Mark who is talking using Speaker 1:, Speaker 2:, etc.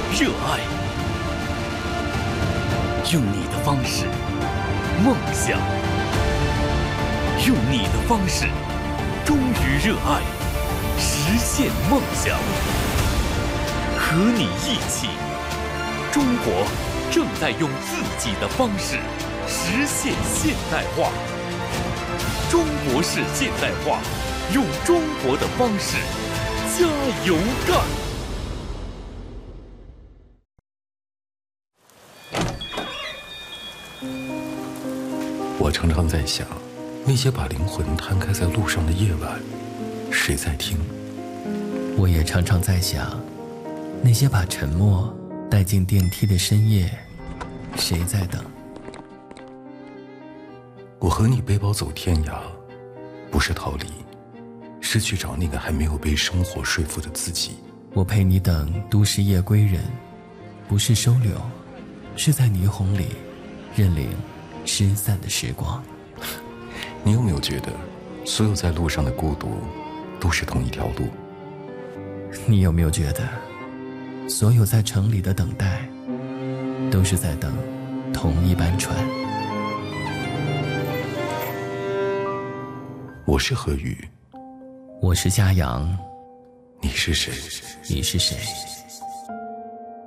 Speaker 1: 热爱。用你的方式梦想，用你的方式忠于热爱，实现梦想。和你一起，中国正在用自己的方式实现现代化。中国式现代化，用中国的方式加油干！
Speaker 2: 我常常在想，那些把灵魂摊开在路上的夜晚，谁在听？
Speaker 3: 我也常常在想，那些把沉默带进电梯的深夜，谁在等？
Speaker 2: 我和你背包走天涯，不是逃离，是去找那个还没有被生活说服的自己。
Speaker 3: 我陪你等都市夜归人，不是收留，是在霓虹里认领失散的时光。
Speaker 2: 你有没有觉得，所有在路上的孤独，都是同一条路？
Speaker 3: 你有没有觉得，所有在城里的等待，都是在等同一班船？
Speaker 2: 我是何宇，
Speaker 3: 我是嘉阳，
Speaker 2: 你是谁？
Speaker 3: 你是谁？